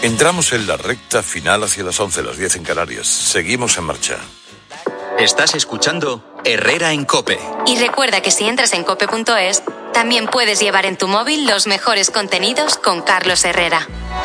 Entramos en la recta final hacia las 11, las 10 en Canarias. Seguimos en marcha. Estás escuchando Herrera en COPE. Y recuerda que si entras en cope.es, también puedes llevar en tu móvil los mejores contenidos con Carlos Herrera.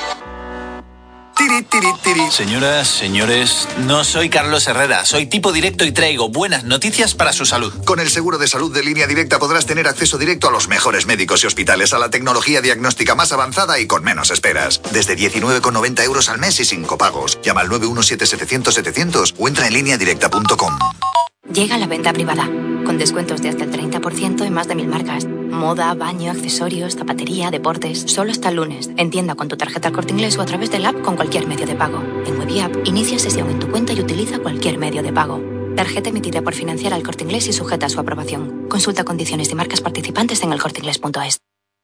Señoras, señores, no soy Carlos Herrera, soy tipo directo y traigo buenas noticias para su salud. Con el seguro de salud de Línea Directa podrás tener acceso directo a los mejores médicos y hospitales, a la tecnología diagnóstica más avanzada y con menos esperas. Desde 19,90 euros al mes y sin copagos. Llama al 917-700-700 o entra en lineadirecta.com. Llega la venta privada, con descuentos de hasta el 30% en más de 1000 marcas. Moda, baño, accesorios, zapatería, deportes. Solo hasta el lunes. En tienda con tu tarjeta El Corte Inglés o a través del app con cualquier medio de pago. En Web y App, inicia sesión en tu cuenta y utiliza cualquier medio de pago. Tarjeta emitida por Financiera El Corte Inglés y sujeta a su aprobación. Consulta condiciones y marcas participantes en elcorteinglés.es.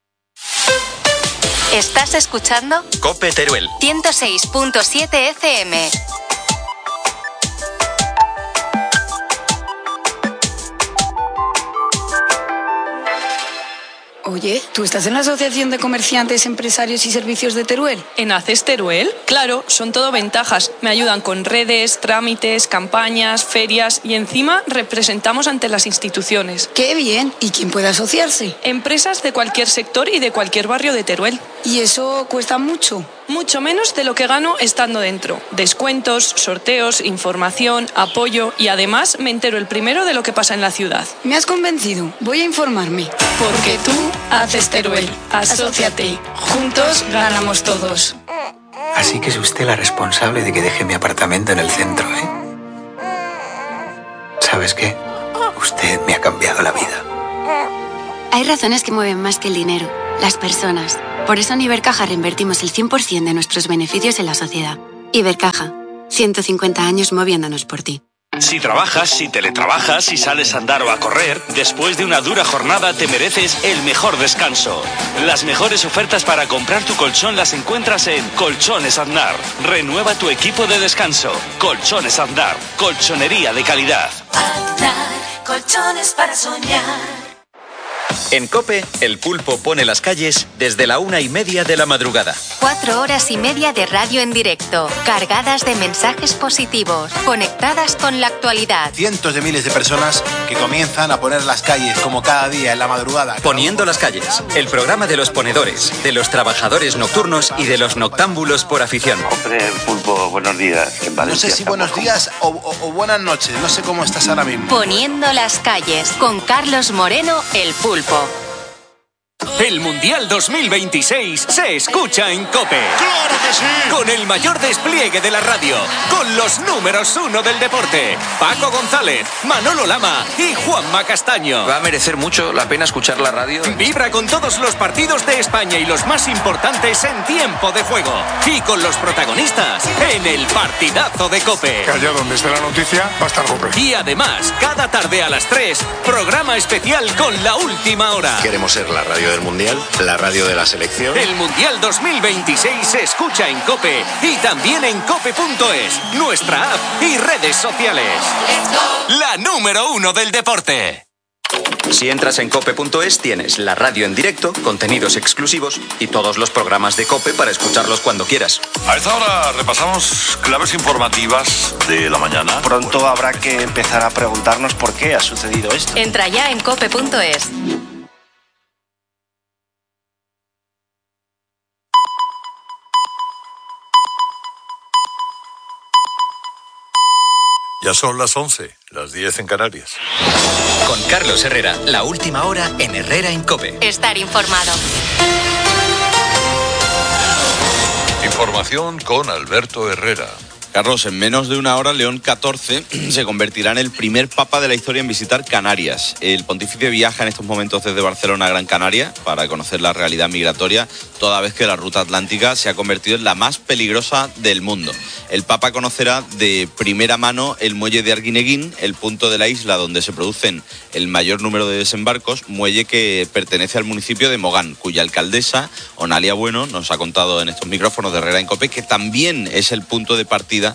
¿Estás escuchando? COPE Teruel 106.7 FM. Oye, ¿tú estás en la Asociación de Comerciantes, Empresarios y Servicios de Teruel? ¿En ACES Teruel? Claro, son todo ventajas. Me ayudan con redes, trámites, campañas, ferias y encima representamos ante las instituciones. ¡Qué bien! ¿Y quién puede asociarse? Empresas de cualquier sector y de cualquier barrio de Teruel. ¿Y eso cuesta mucho? Mucho menos de lo que gano estando dentro. Descuentos, sorteos, información, apoyo y además me entero el primero de lo que pasa en la ciudad. Me has convencido. Voy a informarme. Porque tú haces Teruel. Asóciate. Juntos ganamos todos. Así que es usted la responsable de que deje mi apartamento en el centro, ¿eh? ¿Sabes qué? Usted me ha cambiado la vida. Hay razones que mueven más que el dinero, las personas. Por eso en Ibercaja reinvertimos el 100% de nuestros beneficios en la sociedad. Ibercaja, 150 años moviéndonos por ti. Si trabajas, si teletrabajas, si sales a andar o a correr, después de una dura jornada te mereces el mejor descanso. Las mejores ofertas para comprar tu colchón las encuentras en Colchones Aznar. Renueva tu equipo de descanso. Colchones Aznar, colchonería de calidad. Aznar, colchones para soñar. En COPE, el pulpo pone las calles desde la 1:30 de la madrugada. 4 horas y media de radio en directo, cargadas de mensajes positivos, conectadas con la actualidad. Cientos de miles de personas que comienzan a poner las calles como cada día en la madrugada. Poniendo las calles, el programa de los ponedores, de los trabajadores nocturnos y de los noctámbulos por afición. Hombre, pulpo, buenos días. En Valencia, no sé si buenos días o buenas noches, no sé cómo estás ahora mismo. Poniendo las calles, con Carlos Moreno, el pulpo. El Mundial 2026 se escucha en COPE. ¡Claro que sí! Con el mayor despliegue de la radio, con los números 1 del deporte, Paco González, Manolo Lama y Juanma Castaño. Va a merecer mucho la pena escuchar la radio. Vibra con todos los partidos de España y los más importantes en tiempo de juego. Y con los protagonistas en el partidazo de COPE. Que allá donde esté la noticia va a estar COPE. Y además, cada tarde a las 3, programa especial con La Última Hora. Queremos ser la radio del Mundial, la radio de la selección. El Mundial 2026 se escucha en COPE y también en cope.es, nuestra app y redes sociales. La número 1 del deporte. Si entras en cope.es tienes la radio en directo, contenidos exclusivos y todos los programas de COPE para escucharlos cuando quieras. A esta hora repasamos claves informativas de la mañana. Pronto habrá que empezar a preguntarnos por qué ha sucedido esto. Entra ya en cope.es. Ya son las 11, las 10 en Canarias. Con Carlos Herrera, la última hora en Herrera en COPE. Estar informado. Información con Alberto Herrera. Carlos, en menos de una hora, León XIV se convertirá en el primer papa de la historia en visitar Canarias. El pontífice viaja en estos momentos desde Barcelona a Gran Canaria para conocer la realidad migratoria, toda vez que la ruta atlántica se ha convertido en la más peligrosa del mundo. El papa conocerá de primera mano el muelle de Arguineguín, el punto de la isla donde se producen el mayor número de desembarcos, muelle que pertenece al municipio de Mogán, cuya alcaldesa, Onalia Bueno, nos ha contado en estos micrófonos de Herrera en COPE que también es el punto de partida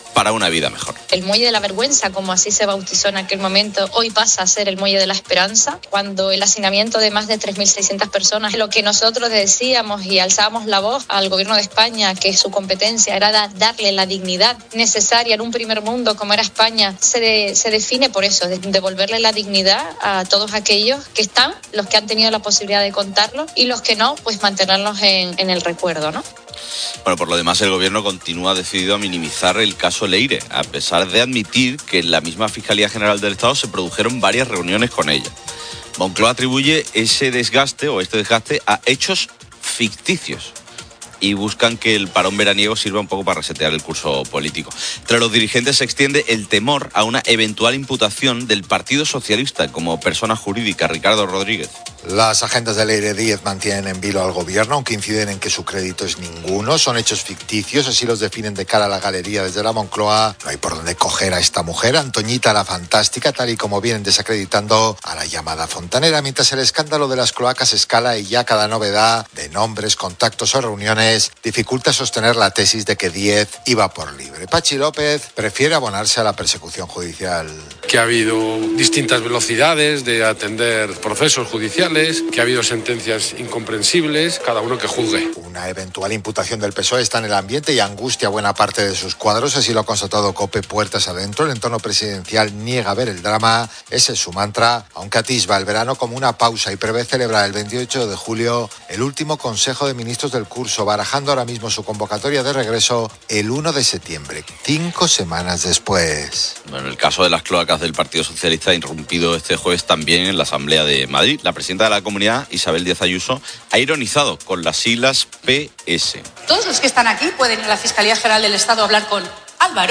para una vida mejor. El Muelle de la Vergüenza, como así se bautizó en aquel momento, hoy pasa a ser el Muelle de la Esperanza, cuando el hacinamiento de más de 3.600 personas, lo que nosotros decíamos y alzábamos la voz al gobierno de España, que su competencia era darle la dignidad necesaria en un primer mundo como era España, se define por eso, de devolverle la dignidad a todos aquellos que están, los que han tenido la posibilidad de contarlo y los que no, pues mantenerlos en el recuerdo, ¿no? Bueno, por lo demás, el gobierno continúa decidido a minimizar el caso Leire, a pesar de admitir que en la misma Fiscalía General del Estado se produjeron varias reuniones con ella. Moncloa atribuye este desgaste a hechos ficticios y buscan que el parón veraniego sirva un poco para resetear el curso político. Entre los dirigentes se extiende el temor a una eventual imputación del Partido Socialista como persona jurídica. Ricardo Rodríguez. Las agendas de Leire Díez mantienen en vilo al gobierno, aunque inciden en que su crédito es ninguno. Son hechos ficticios, así los definen de cara a la galería desde la Moncloa. No hay por dónde coger a esta mujer, Antoñita la Fantástica, tal y como vienen desacreditando a la llamada Fontanera, mientras el escándalo de las cloacas escala y ya cada novedad de nombres, contactos o reuniones dificulta sostener la tesis de que Díez iba por libre. Pachi López prefiere abonarse a la persecución judicial. Que ha habido distintas velocidades de atender procesos judiciales, que ha habido sentencias incomprensibles, cada uno que juzgue. Una eventual imputación del PSOE está en el ambiente y angustia buena parte de sus cuadros, así lo ha constatado COPE puertas adentro. El entorno presidencial niega ver el drama, ese es su mantra, aunque atisba el verano como una pausa y prevé celebrar el 28 de julio el último Consejo de Ministros del curso, barajando ahora mismo su convocatoria de regreso el 1 de septiembre, 5 semanas después. Bueno, el caso de las cloacas del Partido Socialista ha irrumpido este jueves también en la Asamblea de Madrid. La presidenta de la Comunidad, Isabel Díaz Ayuso, ha ironizado con las siglas PS. Todos los que están aquí pueden ir a la Fiscalía General del Estado a hablar con Álvaro.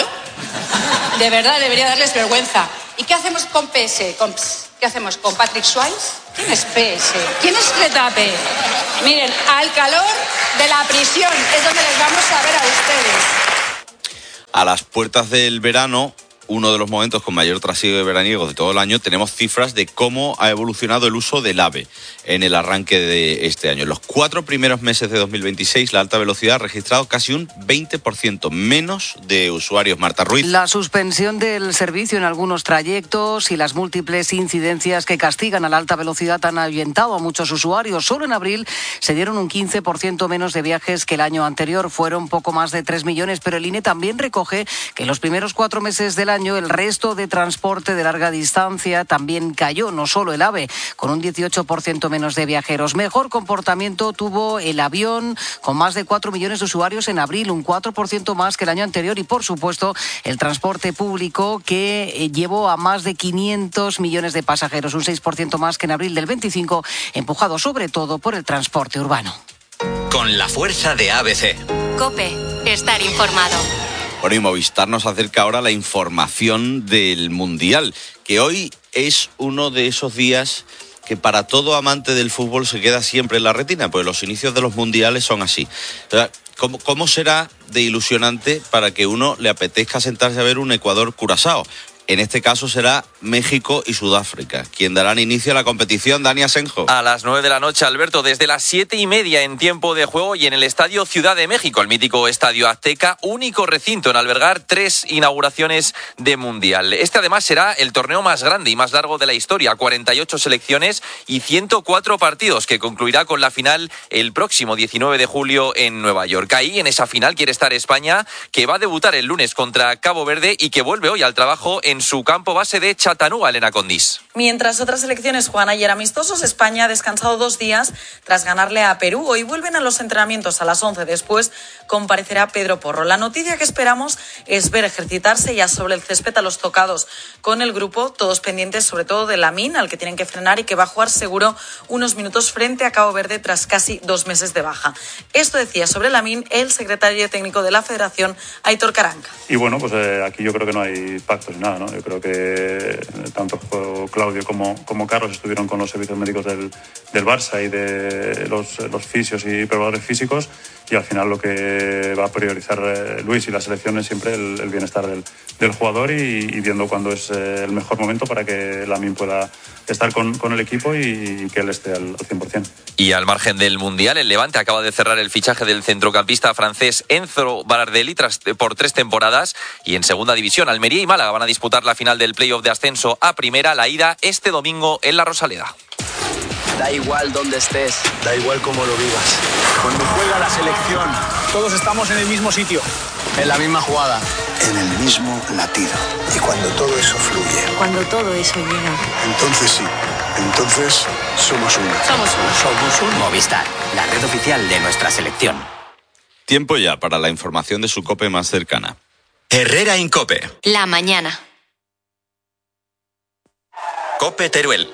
De verdad, debería darles vergüenza. ¿Y qué hacemos con PS? ¿Qué hacemos con Patrick Swayze? ¿Quién es PS? ¿Quién es Retape? Miren, al calor de la prisión es donde les vamos a ver a ustedes. A las puertas del verano, uno de los momentos con mayor trasiego de veraniegos de todo el año, tenemos cifras de cómo ha evolucionado el uso del AVE en el arranque de este año. En los 4 primeros meses de 2026, la alta velocidad ha registrado casi un 20% menos de usuarios. Marta Ruiz. La suspensión del servicio en algunos trayectos y las múltiples incidencias que castigan a la alta velocidad han ahuyentado a muchos usuarios. Solo en abril se dieron un 15% menos de viajes que el año anterior. Fueron poco más de 3 millones, pero el INE también recoge que en los primeros 4 meses del año el resto de transporte de larga distancia también cayó, no solo el AVE, con un 18% menos de viajeros. Mejor comportamiento tuvo el avión, con más de 4 millones de usuarios en abril, un 4% más que el año anterior, y por supuesto el transporte público, que llevó a más de 500 millones de pasajeros, un 6% más que en abril del 25, empujado sobre todo por el transporte urbano. Con la fuerza de ABC. COPE, estar informado. Bueno, y Movistar nos acerca ahora la información del Mundial, que hoy es uno de esos días que para todo amante del fútbol se queda siempre en la retina, pues los inicios de los mundiales son así. O sea, ¿cómo será de ilusionante para que uno le apetezca sentarse a ver un Ecuador-Curazao? En este caso será México y Sudáfrica, quien darán inicio a la competición. Dani Asenjo. A las 9 de la noche, Alberto, desde las 7:30 en tiempo de juego y en el Estadio Ciudad de México, el mítico Estadio Azteca, único recinto en albergar 3 inauguraciones de Mundial. Este además será el torneo más grande y más largo de la historia, 48 selecciones y 104 partidos, que concluirá con la final el próximo 19 de julio en Nueva York. Ahí, en esa final, quiere estar España, que va a debutar el lunes contra Cabo Verde y que vuelve hoy al trabajo en su campo base de Chattanooga, Elena Condis. Mientras otras selecciones juegan ayer amistosos, España ha descansado 2 días tras ganarle a Perú. Hoy vuelven a los entrenamientos a las 11. Después comparecerá Pedro Porro. La noticia que esperamos es ver ejercitarse ya sobre el césped a los tocados con el grupo, todos pendientes sobre todo de Lamine, al que tienen que frenar y que va a jugar seguro unos minutos frente a Cabo Verde tras casi 2 meses de baja. Esto decía sobre Lamine el secretario técnico de la Federación, Aitor Karanka. Y bueno, pues aquí yo creo que no hay pactos ni nada, ¿no? Yo creo que tanto Claudio como Carlos estuvieron con los servicios médicos del Barça y de los fisios y preparadores físicos, y al final lo que va a priorizar Luis y la selección es siempre el bienestar del jugador y viendo cuándo es el mejor momento para que Lamine pueda estar con el equipo y que él esté al 100%. Y al margen del Mundial, el Levante acaba de cerrar el fichaje del centrocampista francés Enzo Barardelli por 3 temporadas, y en segunda división Almería y Málaga van a disputar la final del playoff de ascenso a primera, la ida este domingo en La Rosaleda. Da igual dónde estés, da igual cómo lo vivas. Cuando juega la selección, todos estamos en el mismo sitio, en la misma jugada, en el mismo latido. Y cuando todo eso fluye, cuando todo eso llega, entonces sí, entonces somos uno. Somos un Movistar, la red oficial de nuestra selección. Tiempo ya para la información de su COPE más cercana. Herrera Incope. La mañana. COPE Teruel.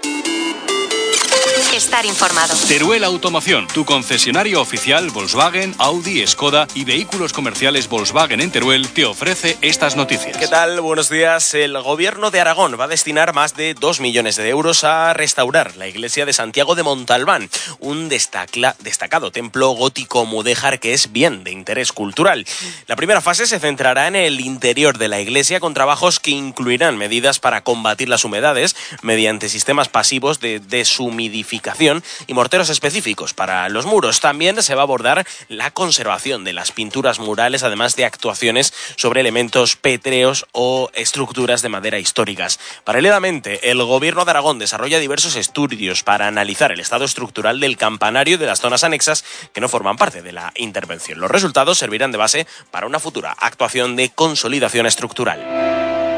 Estar informado. Teruel Automoción, tu concesionario oficial Volkswagen, Audi, Skoda y vehículos comerciales Volkswagen en Teruel, te ofrece estas noticias. ¿Qué tal? Buenos días. El Gobierno de Aragón va a destinar más de 2 millones de euros a restaurar la iglesia de Santiago de Montalbán, un destacado templo gótico mudéjar que es bien de interés cultural. La primera fase se centrará en el interior de la iglesia, con trabajos que incluirán medidas para combatir las humedades mediante sistemas pasivos de deshumidificación y morteros específicos para los muros. También se va a abordar la conservación de las pinturas murales, además de actuaciones sobre elementos pétreos o estructuras de madera históricas. Paralelamente, el Gobierno de Aragón desarrolla diversos estudios para analizar el estado estructural del campanario y de las zonas anexas que no forman parte de la intervención. Los resultados servirán de base para una futura actuación de consolidación estructural.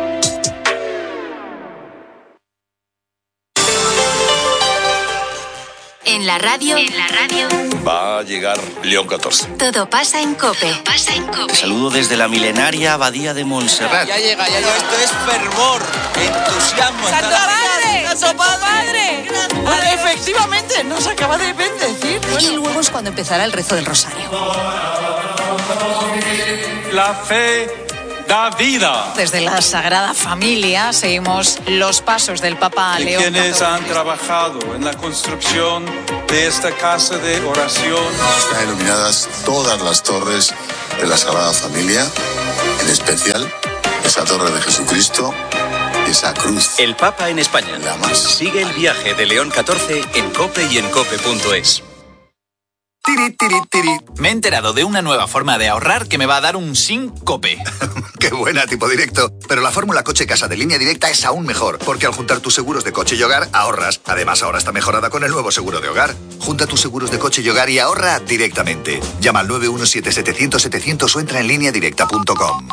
En la radio. Va a llegar León 14. Todo pasa en COPE. Te saludo desde la milenaria Abadía de Montserrat. Ya llega. Esto es fervor, entusiasmo. ¡Santo Padre! Efectivamente, nos acaba de bendecir. Y luego es cuando empezará el rezo del rosario. La fe da vida. Desde la Sagrada Familia seguimos los pasos del Papa León. Quienes han trabajado en la construcción de esta casa de oración. Están iluminadas todas las torres de la Sagrada Familia, en especial esa torre de Jesucristo, esa cruz. El Papa en España. La más. Sigue el viaje de León 14 en COPE y en COPE.es. Me he enterado de una nueva forma de ahorrar que me va a dar un síncope. Qué buena, tipo directo. Pero la fórmula coche-casa de Línea Directa es aún mejor, porque al juntar tus seguros de coche y hogar, ahorras. Además, ahora está mejorada con el nuevo seguro de hogar. Junta tus seguros de coche y hogar y ahorra directamente. Llama al 917-700-700 o entra en lineadirecta.com.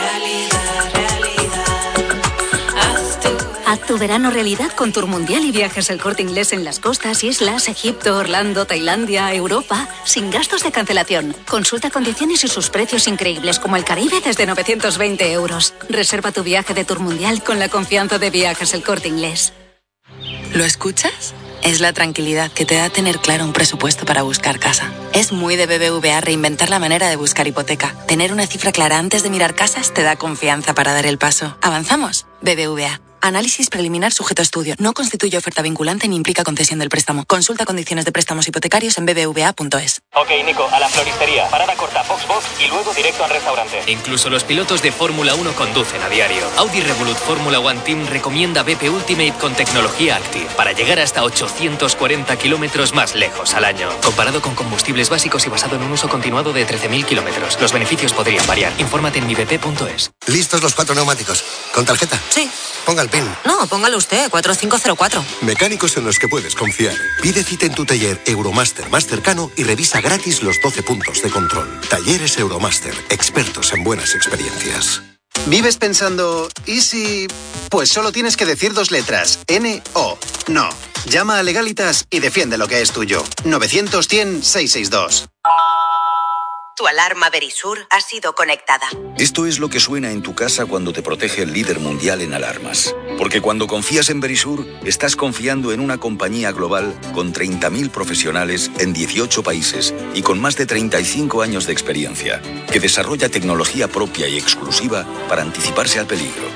Haz tu verano realidad con Tour Mundial y Viajes El Corte Inglés en las costas, islas, Egipto, Orlando, Tailandia, Europa, sin gastos de cancelación. Consulta condiciones y sus precios increíbles, como el Caribe desde 920 euros. Reserva tu viaje de Tour Mundial con la confianza de Viajes El Corte Inglés. ¿Lo escuchas? Es la tranquilidad que te da tener claro un presupuesto para buscar casa. Es muy de BBVA reinventar la manera de buscar hipoteca. Tener una cifra clara antes de mirar casas te da confianza para dar el paso. ¿Avanzamos? BBVA. Análisis preliminar sujeto a estudio. No constituye oferta vinculante ni implica concesión del préstamo. Consulta condiciones de préstamos hipotecarios en bbva.es. Ok, Nico, a la floristería. Parada corta, Foxbox y luego directo al restaurante. Incluso los pilotos de Fórmula 1 conducen a diario. Audi Revolut Fórmula One Team recomienda BP Ultimate con tecnología Active para llegar hasta 840 kilómetros más lejos al año. Comparado con combustibles básicos y basado en un uso continuado de 13.000 kilómetros. Los beneficios podrían variar. Infórmate en mibp.es. ¿Listos los 4 neumáticos? ¿Con tarjeta? Sí. Ponga el PIN. No, póngalo usted, 4504. Mecánicos en los que puedes confiar. Pide cita en tu taller Euromaster más cercano y revisa gratis los 12 puntos de control. Talleres Euromaster, expertos en buenas experiencias. ¿Vives pensando, y si...? Pues solo tienes que decir 2 letras, N-O. No. Llama a Legalitas y defiende lo que es tuyo. 900-100-662. Tu alarma Verisur ha sido conectada. Esto es lo que suena en tu casa cuando te protege el líder mundial en alarmas. Porque cuando confías en Verisur, estás confiando en una compañía global con 30.000 profesionales en 18 países y con más de 35 años de experiencia, que desarrolla tecnología propia y exclusiva para anticiparse al peligro.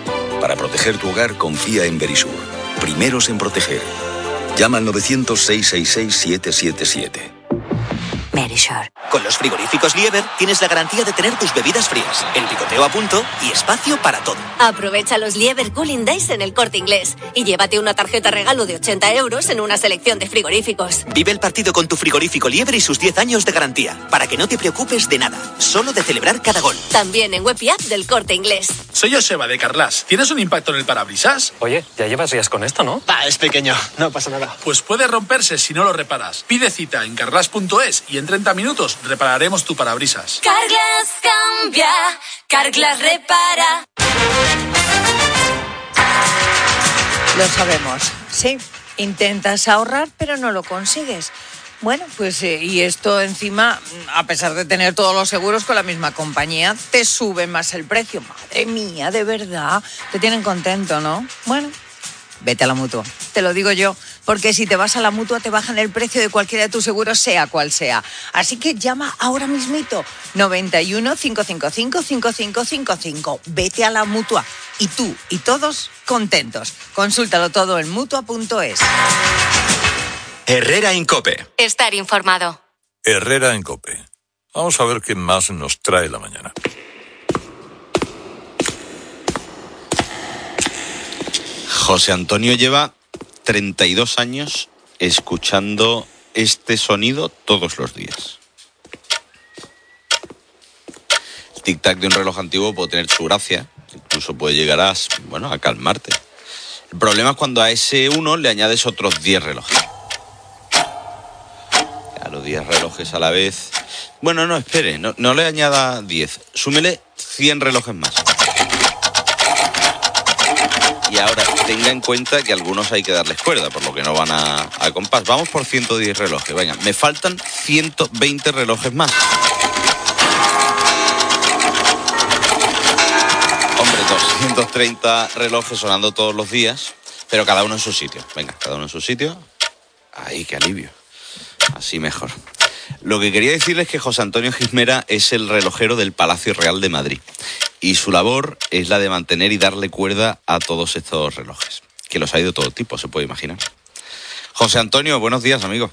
Para proteger tu hogar, confía en Verisur. Primeros en proteger. Llama al 900-666-777. Verisur. Con los frigoríficos Lieber tienes la garantía de tener tus bebidas frías, el picoteo a punto y espacio para todo. Aprovecha los Lieber Cooling Days en El Corte Inglés y llévate una tarjeta regalo de 80 euros en una selección de frigoríficos. Vive el partido con tu frigorífico Lieber y sus 10 años de garantía, para que no te preocupes de nada, solo de celebrar cada gol. También en web y app del Corte Inglés. Soy Joseba de Carlas. ¿Tienes un impacto en el parabrisas? Oye, ya llevas días con esto, ¿no? Es pequeño, no pasa nada. Pues puede romperse si no lo reparas. Pide cita en carlas.es y en 30 minutos repararemos tu parabrisas. Carglass cambia, Carglass repara. Lo sabemos, sí. Intentas ahorrar, pero no lo consigues. Bueno, pues y esto encima, a pesar de tener todos los seguros con la misma compañía, te sube más el precio. Madre mía, de verdad. Te tienen contento, ¿no? Bueno, vete a la Mutua. Te lo digo yo, porque si te vas a la Mutua te bajan el precio de cualquiera de tus seguros, sea cual sea. Así que llama ahora mismito, 91 555 5555. Vete a la Mutua. Y tú y todos contentos. Consúltalo todo en Mutua.es. Herrera en COPE. Estar informado. Herrera en COPE. Vamos a ver qué más nos trae la mañana. José Antonio lleva 32 años escuchando este sonido todos los días. El tic-tac de un reloj antiguo puede tener su gracia, incluso puede llegar a calmarte. El problema es cuando a ese uno le añades otros 10 relojes. A los 10 relojes a la vez... Bueno, no, espere, no le añada 10, súmele 100 relojes más. Y ahora, tenga en cuenta que algunos hay que darles cuerda, por lo que no van a compás. Vamos por 110 relojes. Venga, me faltan 120 relojes más. Hombre, 230 relojes sonando todos los días, pero cada uno en su sitio. Venga, cada uno en su sitio. Ahí, qué alivio. Así mejor. Lo que quería decirles es que José Antonio Gismera es el relojero del Palacio Real de Madrid. Y su labor es la de mantener y darle cuerda a todos estos relojes, que los hay de todo tipo, se puede imaginar. José Antonio, buenos días, amigo.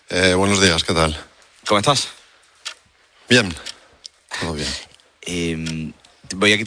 Buenos días, ¿qué tal? ¿Cómo estás? Bien, todo bien.